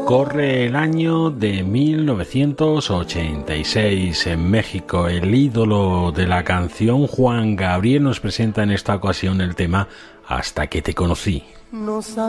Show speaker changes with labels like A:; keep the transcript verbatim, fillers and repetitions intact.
A: Corre el año de mil novecientos ochenta y seis. En México, el ídolo de la canción Juan Gabriel nos presenta en esta ocasión el tema Hasta que te conocí.
B: No